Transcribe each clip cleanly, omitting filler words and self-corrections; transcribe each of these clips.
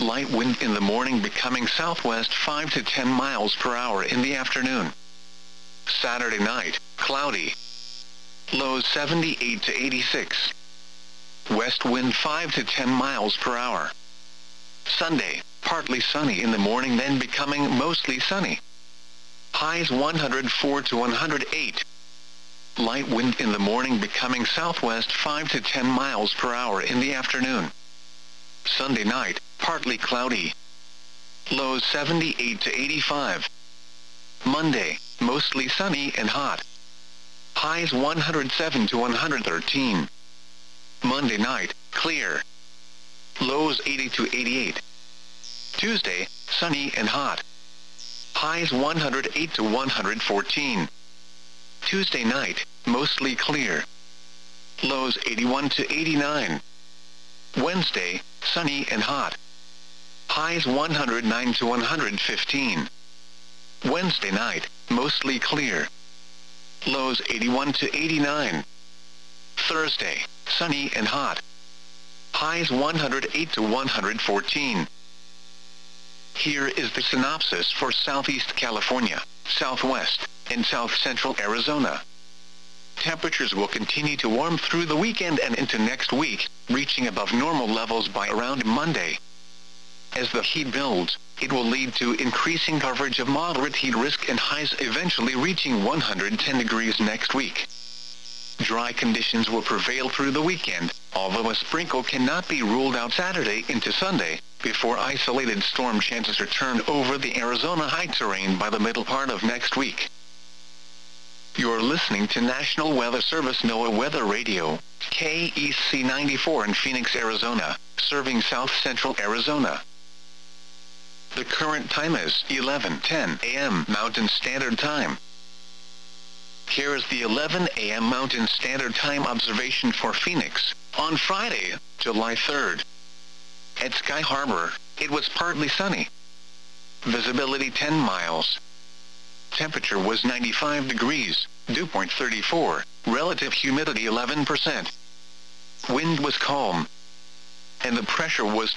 Light wind in the morning becoming southwest 5 to 10 miles per hour in the afternoon. Saturday night, cloudy. Lows 78 to 86. West wind 5 to 10 miles per hour. Sunday, partly sunny in the morning then becoming mostly sunny. Highs 104 to 108. Light wind in the morning becoming southwest 5 to 10 miles per hour in the afternoon. Sunday night, partly cloudy. Lows 78 to 85. Monday, mostly sunny and hot. Highs 107 to 113. Monday night, clear. Lows 80 to 88. Tuesday, sunny and hot. Highs 108 to 114. Tuesday night, mostly clear. Lows 81 to 89. Wednesday, sunny and hot. Highs 109 to 115. Wednesday night, mostly clear. Lows 81 to 89. Thursday, sunny and hot. Highs 108 to 114. Here is the synopsis for Southeast California, Southwest, and South Central Arizona. Temperatures will continue to warm through the weekend and into next week, reaching above normal levels by around Monday. As the heat builds, it will lead to increasing coverage of moderate heat risk and highs eventually reaching 110 degrees next week. Dry conditions will prevail through the weekend, although a sprinkle cannot be ruled out Saturday into Sunday, before isolated storm chances return over the Arizona high terrain by the middle part of next week. You're listening to National Weather Service NOAA Weather Radio, KEC 94 in Phoenix, Arizona, serving South Central Arizona. The current time is 11:10 a.m. Mountain Standard Time. Here is the 11 a.m. Mountain Standard Time observation for Phoenix, on Friday, July 3rd. At Sky Harbor, it was partly sunny. Visibility 10 miles. Temperature was 95 degrees, dew point 34, relative humidity 11%. Wind was calm. And the pressure was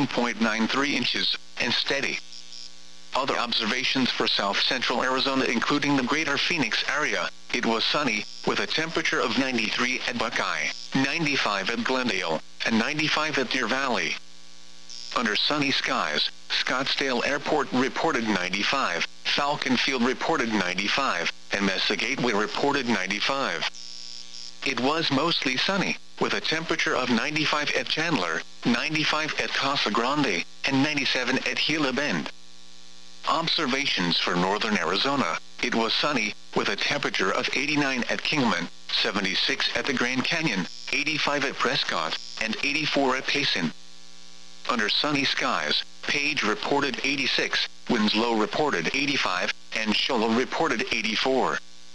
29.93 inches, and steady. Other observations for South Central Arizona including the greater Phoenix area, it was sunny, with a temperature of 93 at Buckeye, 95 at Glendale, and 95 at Deer Valley. Under sunny skies, Scottsdale Airport reported 95, Falcon Field reported 95, and Mesa Gateway reported 95. It was mostly sunny, with a temperature of 95 at Chandler, 95 at Casa Grande, and 97 at Gila Bend. Observations for northern Arizona, it was sunny, with a temperature of 89 at Kingman, 76 at the Grand Canyon, 85 at Prescott, and 84 at Payson. Under sunny skies, Page reported 86, Winslow reported 85, and Shoalo reported 84.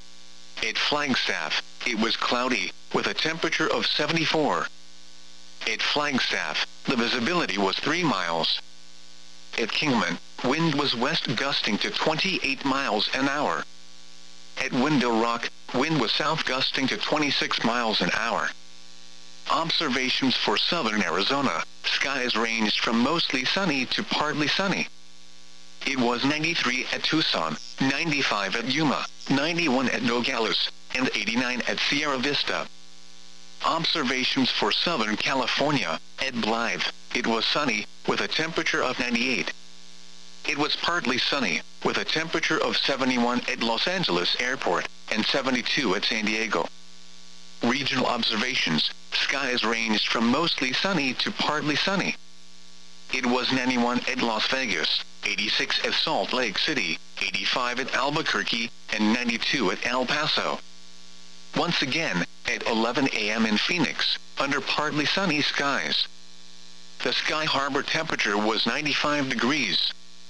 At Flagstaff, it was cloudy, with a temperature of 74. At Flagstaff, the visibility was 3 miles. At Kingman, wind was west gusting to 28 miles an hour. At Window Rock, wind was south gusting to 26 miles an hour. Observations for southern Arizona, skies ranged from mostly sunny to partly sunny. It was 93 at Tucson, 95 at Yuma, 91 at Nogales, and 89 at Sierra Vista. Observations for Southern California, at Blythe, it was sunny, with a temperature of 98. It was partly sunny, with a temperature of 71 at Los Angeles Airport, and 72 at San Diego. Regional observations, skies ranged from mostly sunny to partly sunny. It was 91 at Las Vegas, 86 at Salt Lake City, 85 at Albuquerque, and 92 at El Paso. Once again, at 11 a.m. in Phoenix, under partly sunny skies. The Sky Harbor temperature was 95 degrees.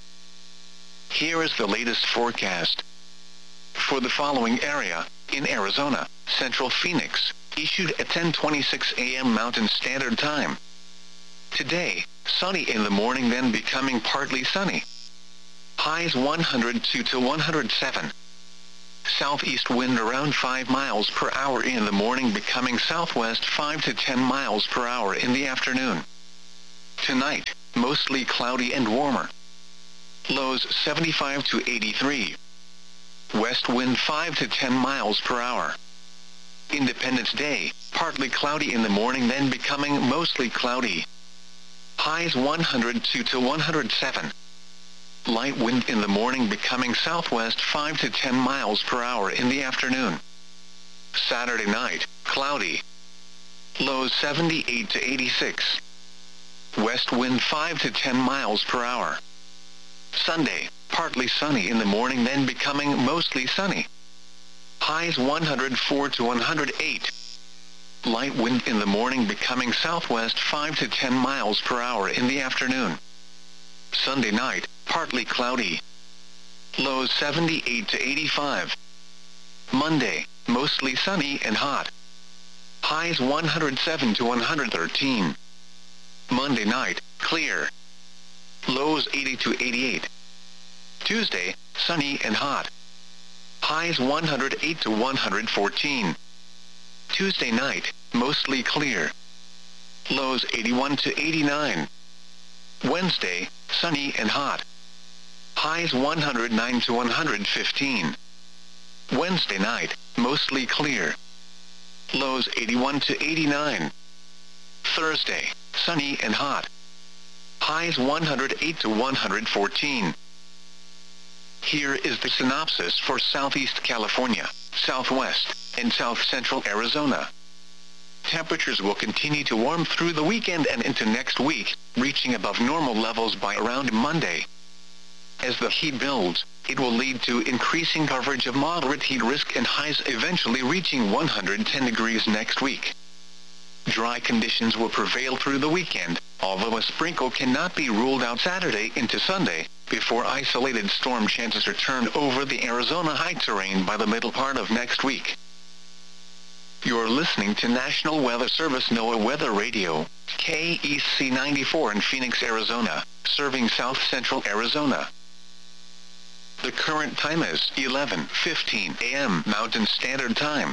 Here is the latest forecast. For the following area, in Arizona, Central Phoenix, issued at 10:26 a.m. Mountain Standard Time. Today, sunny in the morning then becoming partly sunny. Highs 102 to 107. Southeast wind around 5 miles per hour in the morning becoming southwest 5 to 10 miles per hour in the afternoon. Tonight, mostly cloudy and warmer. Lows 75 to 83. West wind 5 to 10 miles per hour. Independence Day, partly cloudy in the morning then becoming mostly cloudy. Highs 102 to 107. Light wind in the morning becoming southwest 5 to 10 miles per hour in the afternoon. Saturday night, cloudy. Lows 78 to 86. West wind 5 to 10 miles per hour. Sunday, partly sunny in the morning then becoming mostly sunny. Highs 104 to 108. Light wind in the morning becoming southwest 5 to 10 miles per hour in the afternoon. Sunday night, partly cloudy. Lows 78 to 85. Monday, mostly sunny and hot. Highs 107 to 113. Monday night, clear. Lows 80 to 88. Tuesday, sunny and hot. Highs 108 to 114. Tuesday night, mostly clear. Lows 81 to 89. Wednesday, sunny and hot. Highs 109 to 115. Wednesday night, mostly clear. Lows 81 to 89. Thursday, sunny and hot. Highs 108 to 114. Here is the synopsis for Southeast California, Southwest, and South Central Arizona. Temperatures will continue to warm through the weekend and into next week, reaching above normal levels by around Monday. As the heat builds, it will lead to increasing coverage of moderate heat risk and highs eventually reaching 110 degrees next week. Dry conditions will prevail through the weekend, although a sprinkle cannot be ruled out Saturday into Sunday, before isolated storm chances return over the Arizona high terrain by the middle part of next week. You're listening to National Weather Service NOAA Weather Radio, KEC 94 in Phoenix, Arizona, serving South Central Arizona. The current time is 11:15 a.m. Mountain Standard Time.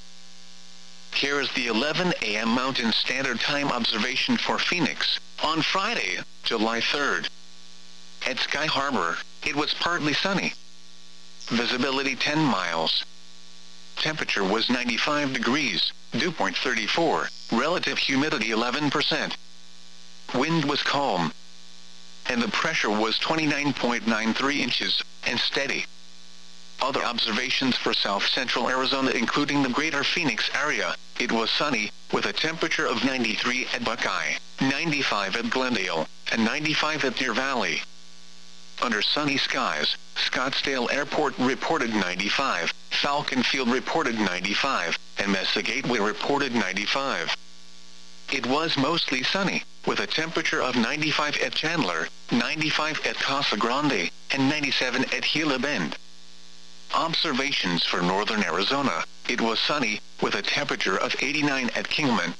Here is the 11 a.m. Mountain Standard Time observation for Phoenix, on Friday, July 3rd. At Sky Harbor, it was partly sunny. Visibility 10 miles. Temperature was 95 degrees, dew point 34, relative humidity 11%. Wind was calm. And the pressure was 29.93 inches, and steady. Other observations for South Central Arizona including the greater Phoenix area, it was sunny, with a temperature of 93 at Buckeye, 95 at Glendale, and 95 at Deer Valley. Under sunny skies, Scottsdale Airport reported 95, Falcon Field reported 95, and Mesa Gateway reported 95. It was mostly sunny, with a temperature of 95 at Chandler, 95 at Casa Grande, and 97 at Gila Bend. Observations for northern Arizona, it was sunny, with a temperature of 89 at Kingman,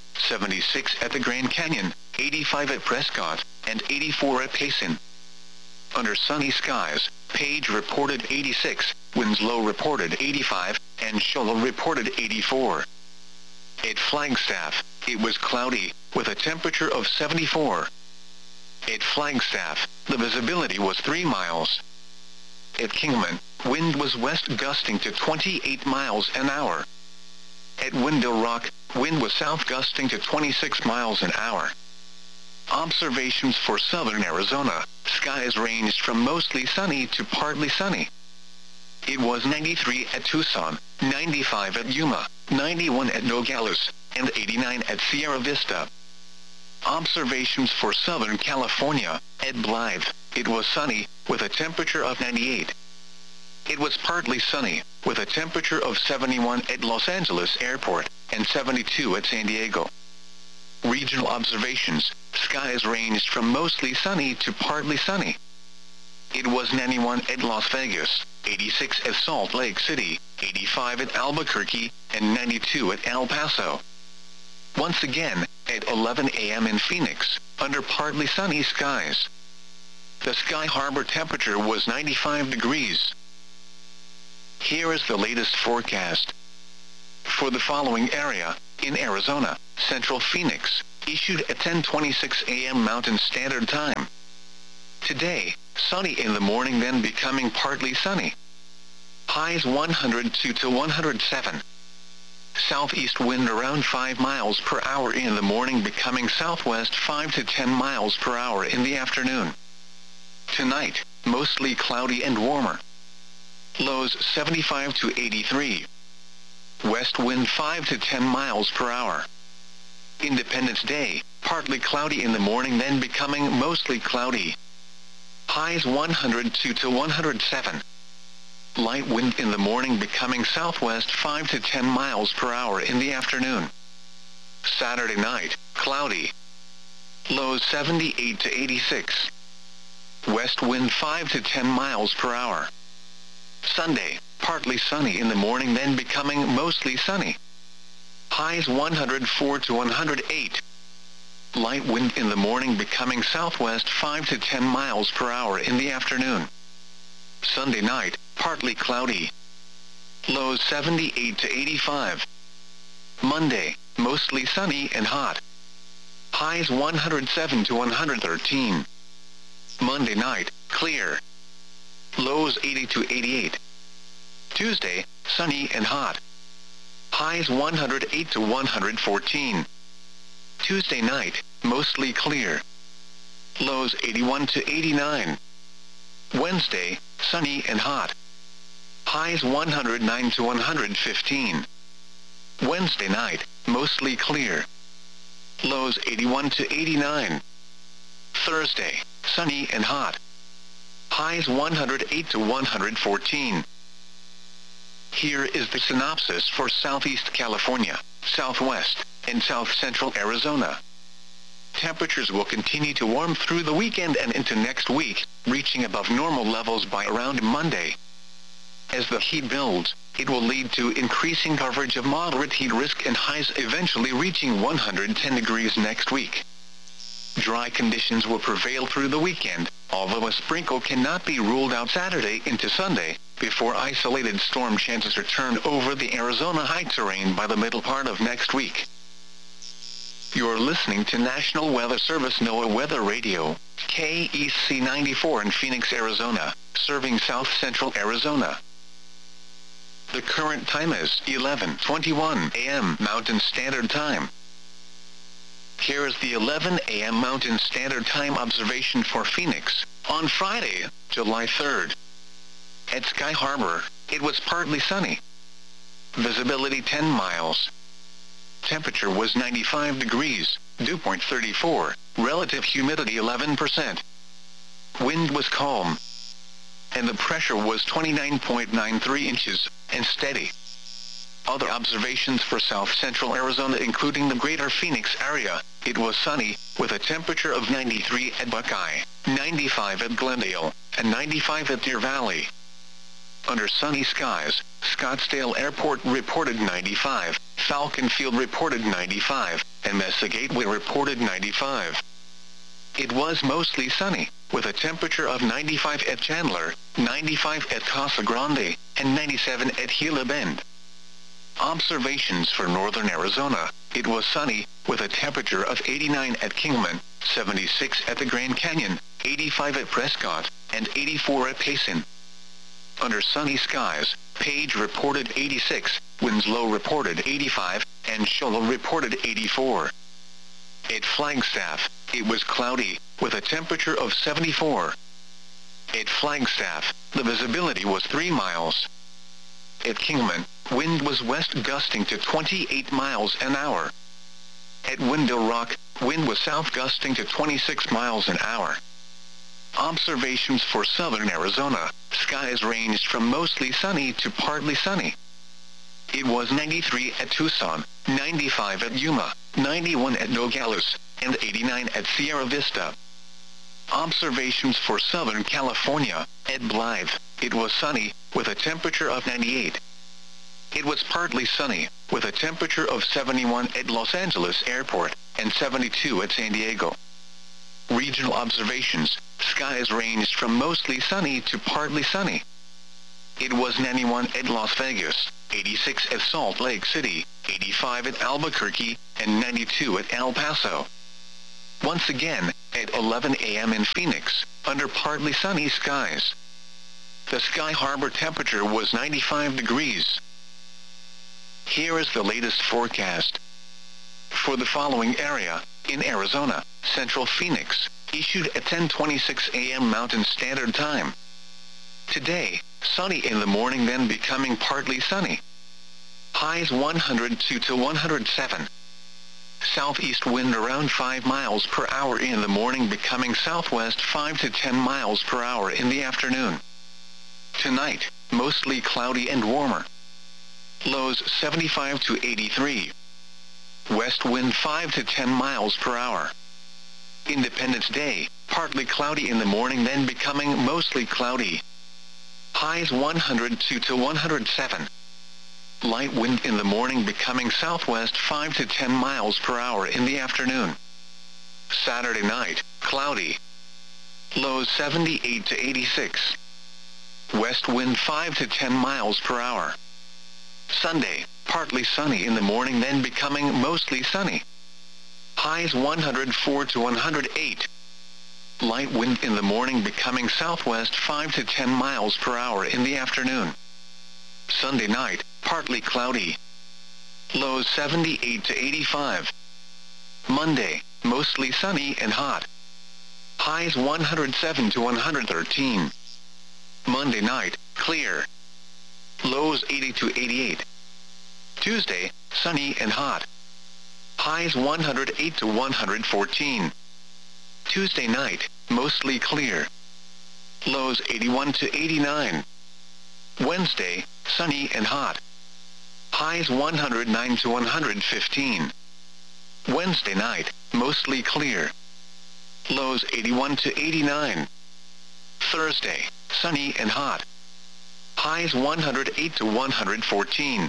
76 at the Grand Canyon, 85 at Prescott, and 84 at Payson. Under sunny skies, Page reported 86, Winslow reported 85, and Show Low reported 84. At Flagstaff, it was cloudy, with a temperature of 74. At Flagstaff, the visibility was 3 miles. At Kingman, wind was west gusting to 28 miles an hour. At Window Rock, wind was south gusting to 26 miles an hour. Observations for southern Arizona, skies ranged from mostly sunny to partly sunny. It was 93 at Tucson, 95 at Yuma, 91 at Nogales, and 89 at Sierra Vista. Observations for Southern California, at Blythe, it was sunny, with a temperature of 98. It was partly sunny, with a temperature of 71 at Los Angeles Airport, and 72 at San Diego. Regional observations, skies ranged from mostly sunny to partly sunny. It was 91 at Las Vegas, 86 at Salt Lake City, 85 at Albuquerque, and 92 at El Paso. Once again, at 11 a.m. in Phoenix, under partly sunny skies. The Sky Harbor temperature was 95 degrees. Here is the latest forecast. For the following area, in Arizona, Central Phoenix, issued at 10:26 a.m. Mountain Standard Time, Today, sunny in the morning then becoming partly sunny. Highs 102 to 107. Southeast wind around 5 miles per hour in the morning becoming southwest 5 to 10 miles per hour in the afternoon. Tonight, mostly cloudy and warmer. Lows 75 to 83. West wind 5 to 10 miles per hour. Independence Day, partly cloudy in the morning then becoming mostly cloudy. Highs 102 to 107. Light wind in the morning becoming southwest 5 to 10 miles per hour in the afternoon. Saturday night, cloudy. Lows 78 to 86. West wind 5 to 10 miles per hour. Sunday, partly sunny in the morning then becoming mostly sunny. Highs 104 to 108. Light wind in the morning becoming southwest 5 to 10 miles per hour in the afternoon. Sunday night, partly cloudy. Lows 78 to 85. Monday, mostly sunny and hot. Highs 107 to 113. Monday night, clear. Lows 80 to 88. Tuesday, sunny and hot. Highs 108 to 114. Tuesday night, mostly clear. Lows 81 to 89. Wednesday, sunny and hot. Highs 109 to 115. Wednesday night, mostly clear. Lows 81 to 89. Thursday, sunny and hot. Highs 108 to 114. Here is the synopsis for Southeast California, Southwest, and South Central Arizona. Temperatures will continue to warm through the weekend and into next week, reaching above normal levels by around Monday. As the heat builds, it will lead to increasing coverage of moderate heat risk and highs eventually reaching 110 degrees next week. Dry conditions will prevail through the weekend, although a sprinkle cannot be ruled out Saturday into Sunday, before isolated storm chances return over the Arizona high terrain by the middle part of next week. You're listening to National Weather Service NOAA Weather Radio, KEC 94 in Phoenix, Arizona, serving South Central Arizona. The current time is 11:21 a.m. Mountain Standard Time. Here is the 11 a.m. Mountain Standard Time observation for Phoenix, on Friday, July 3rd. At Sky Harbor, it was partly sunny. Visibility 10 miles. Temperature was 95 degrees, dew point 34, relative humidity 11%. Wind was calm. And the pressure was 29.93 inches, and steady. Other observations for South Central Arizona including the greater Phoenix area, it was sunny, with a temperature of 93 at Buckeye, 95 at Glendale, and 95 at Deer Valley. Under sunny skies, Scottsdale Airport reported 95, Falcon Field reported 95, and Mesa Gateway reported 95. It was mostly sunny, with a temperature of 95 at Chandler, 95 at Casa Grande, and 97 at Gila Bend. Observations for northern Arizona, it was sunny, with a temperature of 89 at Kingman, 76 at the Grand Canyon, 85 at Prescott, and 84 at Payson. Under sunny skies, Page reported 86, Winslow reported 85, and Shoal reported 84. At Flagstaff, it was cloudy, with a temperature of 74. At Flagstaff, the visibility was 3 miles. At Kingman, wind was west gusting to 28 miles an hour. At Window Rock, wind was south gusting to 26 miles an hour. Observations for southern Arizona, skies ranged from mostly sunny to partly sunny. It was 93 at Tucson, 95 at Yuma, 91 at Nogales, and 89 at Sierra Vista. Observations for Southern California, at Blythe, it was sunny, with a temperature of 98. It was partly sunny, with a temperature of 71 at Los Angeles Airport, and 72 at San Diego. Regional observations, skies ranged from mostly sunny to partly sunny. It was 91 at Las Vegas, 86 at Salt Lake City, 85 at Albuquerque, and 92 at El Paso. once again, at 11 a.m. in Phoenix, under partly sunny skies. The Sky Harbor temperature was 95 degrees. Here is the latest forecast. For the following area, in Arizona, Central Phoenix, issued at 10:26 a.m. Mountain Standard Time. Today, sunny in the morning, then becoming partly sunny. Highs 102 to 107. Southeast wind around 5 miles per hour in the morning, becoming southwest 5 to 10 miles per hour in the afternoon. Tonight, mostly cloudy and warmer. Lows 75 to 83. West wind 5 to 10 miles per hour. Independence Day, partly cloudy in the morning, then becoming mostly cloudy. Highs 102 to 107. Light wind in the morning, becoming southwest 5 to 10 miles per hour in the afternoon. Saturday night, cloudy. Lows 78 to 86. West wind 5 to 10 miles per hour. Sunday, partly sunny in the morning, then becoming mostly sunny. Highs 104 to 108. Light wind in the morning, becoming southwest 5 to 10 miles per hour in the afternoon. Sunday night, partly cloudy. Lows 78 to 85. Monday, mostly sunny and hot. Highs 107 to 113. Monday night, clear. Lows 80 to 88. Tuesday, sunny and hot. Highs 108 to 114. Tuesday night, mostly clear. Lows 81 to 89. Wednesday, sunny and hot. Highs 109 to 115. Wednesday night, mostly clear. Lows 81 to 89. Thursday, sunny and hot. Highs 108 to 114.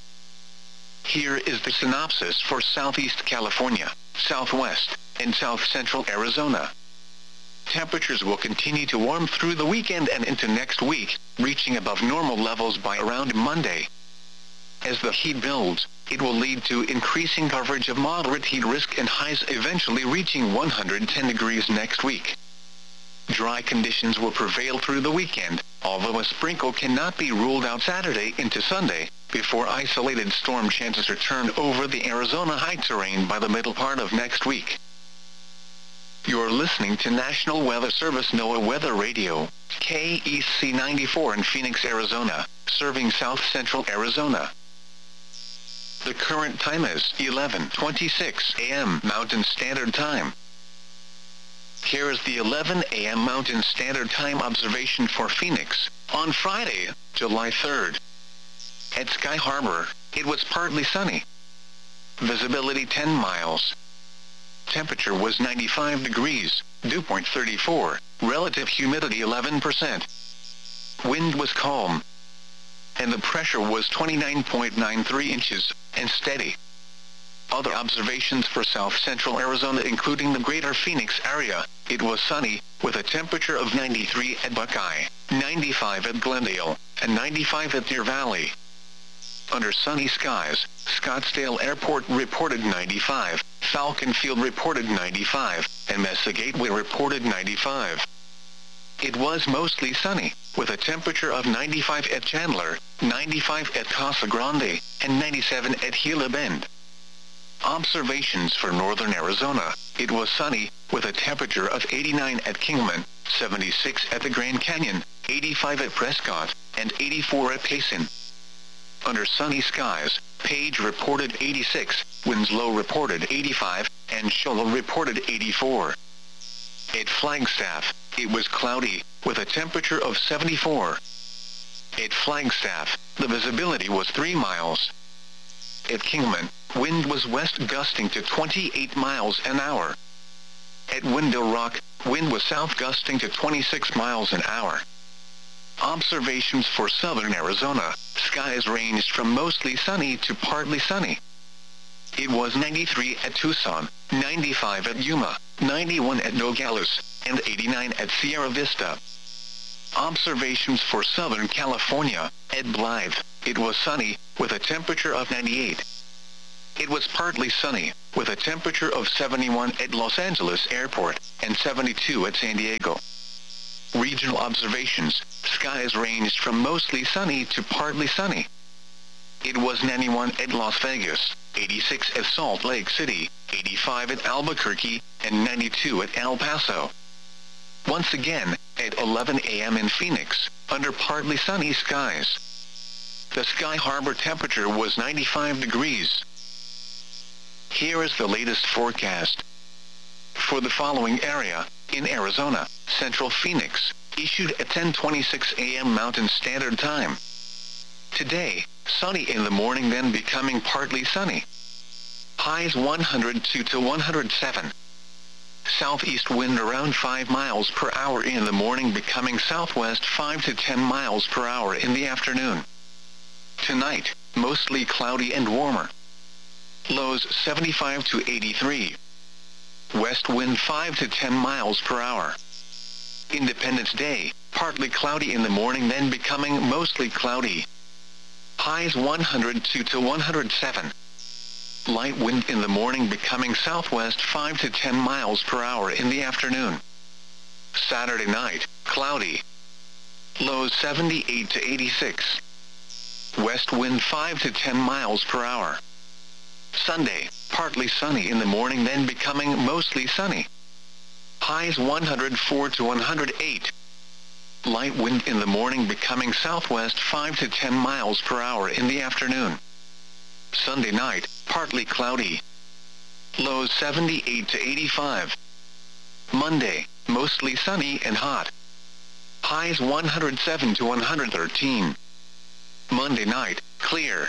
Here is the synopsis for Southeast California, Southwest, and South Central Arizona. Temperatures will continue to warm through the weekend and into next week, reaching above normal levels by around Monday. As the heat builds, it will lead to increasing coverage of moderate heat risk and highs eventually reaching 110 degrees next week. Dry conditions will prevail through the weekend, although a sprinkle cannot be ruled out Saturday into Sunday, before isolated storm chances return over the Arizona high terrain by the middle part of next week. You're listening to National Weather Service NOAA Weather Radio, KEC 94 in Phoenix, Arizona, serving South Central Arizona. The current time is 11:26 a.m. Mountain Standard Time. Here is the 11 a.m. Mountain Standard Time observation for Phoenix, on Friday, July 3rd. At Sky Harbor, it was partly sunny. Visibility 10 miles. Temperature was 95 degrees, dew point 34, relative humidity 11%. Wind was calm. And the pressure was 29.93 inches, and steady. Other observations for South Central Arizona, including the greater Phoenix area, it was sunny, with a temperature of 93 at Buckeye, 95 at Glendale, and 95 at Deer Valley. Under sunny skies, Scottsdale Airport reported 95, Falcon Field reported 95, and Mesa Gateway reported 95. It was mostly sunny, with a temperature of 95 at Chandler, 95 at Casa Grande, and 97 at Gila Bend. Observations for northern Arizona, it was sunny, with a temperature of 89 at Kingman, 76 at the Grand Canyon, 85 at Prescott, and 84 at Payson. Under sunny skies, Page reported 86, Winslow reported 85, and Shoal reported 84. At Flagstaff, it was cloudy, with a temperature of 74. At Flagstaff, the visibility was 3 miles. At Kingman, wind was west gusting to 28 miles an hour. At Window Rock, wind was south gusting to 26 miles an hour. Observations for southern Arizona, skies ranged from mostly sunny to partly sunny. It was 93 at Tucson, 95 at Yuma, 91 at Nogales, and 89 at Sierra Vista. Observations for Southern California, at Blythe, it was sunny, with a temperature of 98. It was partly sunny, with a temperature of 71 at Los Angeles Airport and 72 at San Diego. Regional observations: skies ranged from mostly sunny to partly sunny. It was 91 at Las Vegas, 86 at Salt Lake City, 85 at Albuquerque, and 92 at El Paso. Once again, at 11 a.m. in Phoenix, under partly sunny skies. The Sky Harbor temperature was 95 degrees. Here is the latest forecast. For the following area, in Arizona, Central Phoenix, issued at 10:26 a.m. Mountain Standard Time. Today, sunny in the morning, then becoming partly sunny. Highs 102 to 107. Southeast wind around 5 miles per hour in the morning, becoming southwest 5 to 10 miles per hour in the afternoon. Tonight, mostly cloudy and warmer. Lows 75 to 83. West wind 5 to 10 miles per hour. Independence Day, partly cloudy in the morning, then becoming mostly cloudy. Highs 102 to 107. Light wind in the morning, becoming southwest 5 to 10 miles per hour in the afternoon. Saturday night, cloudy. Lows 78 to 86. West wind 5 to 10 miles per hour. Sunday, partly sunny in the morning, then becoming mostly sunny. Highs 104 to 108. Light wind in the morning, becoming southwest 5 to 10 miles per hour in the afternoon. Sunday night, partly cloudy. Lows 78 to 85. Monday, mostly sunny and hot. Highs 107 to 113. Monday night, clear.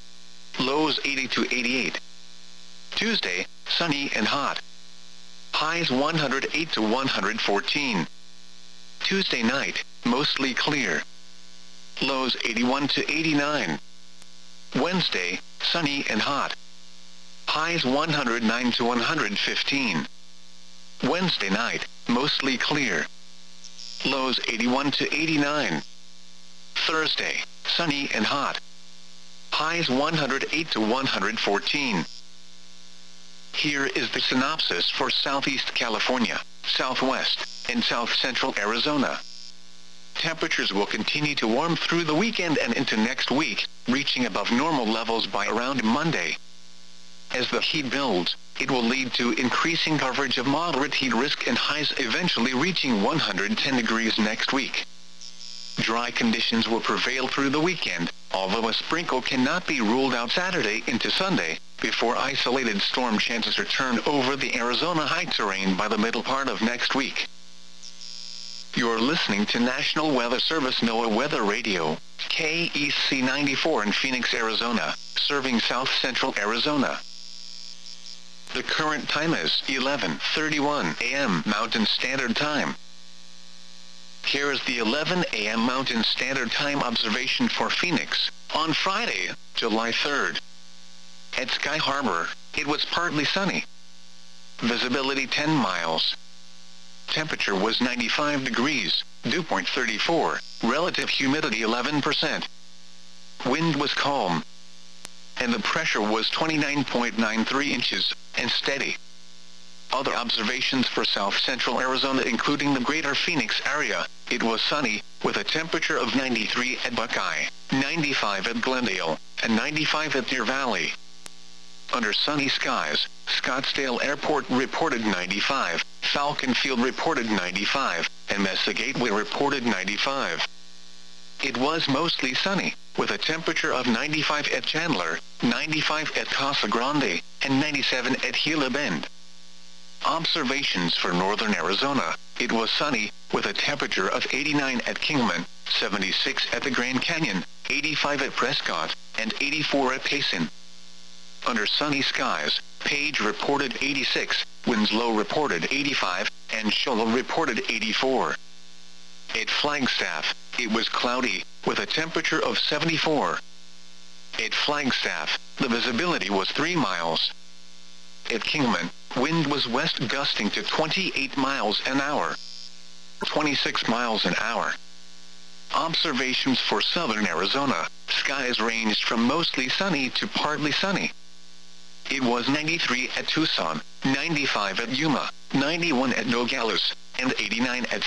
Lows 80 to 88. Tuesday, sunny and hot. Highs 108 to 114. Tuesday night, mostly clear. Lows 81 to 89. Wednesday, sunny and hot. Highs 109 to 115. Wednesday night, mostly clear. Lows 81 to 89. Thursday, sunny and hot. Highs 108 to 114. Here is the synopsis for Southeast California, Southwest, and South Central Arizona. Temperatures will continue to warm through the weekend and into next week, reaching above normal levels by around Monday. As the heat builds, it will lead to increasing coverage of moderate heat risk and highs eventually reaching 110 degrees next week. Dry conditions will prevail through the weekend, although a sprinkle cannot be ruled out Saturday into Sunday, before isolated storm chances return over the Arizona high terrain by the middle part of next week. You're listening to National Weather Service NOAA Weather Radio, KEC 94 in Phoenix, Arizona, serving South Central Arizona. The current time is 11:31 a.m. Mountain Standard Time. Here is the 11 a.m. Mountain Standard Time observation for Phoenix, on Friday, July 3rd. At Sky Harbor, it was partly sunny. Visibility 10 miles. Temperature was 95 degrees, dew point 34, relative humidity 11%. Wind was calm. And the pressure was 29.93 inches, and steady. Other observations for South Central Arizona, including the greater Phoenix area, it was sunny, with a temperature of 93 at Buckeye, 95 at Glendale, and 95 at Deer Valley. Under sunny skies, Scottsdale Airport reported 95, Falcon Field reported 95, and Mesa Gateway reported 95. It was mostly sunny, with a temperature of 95 at Chandler, 95 at Casa Grande, and 97 at Gila Bend. Observations for northern Arizona, it was sunny, with a temperature of 89 at Kingman, 76 at the Grand Canyon, 85 at Prescott, and 84 at Payson. Under sunny skies, Page reported 86, Winslow reported 85, and Shola reported 84. At Flagstaff, it was cloudy, with a temperature of 74. At Flagstaff, the visibility was 3 miles. At Kingman, wind was west gusting to 28 miles an hour. 26 miles an hour. Observations for southern Arizona, skies ranged from mostly sunny to partly sunny. It was 93 at Tucson, 95 at Yuma, 91 at Nogales, and 89 at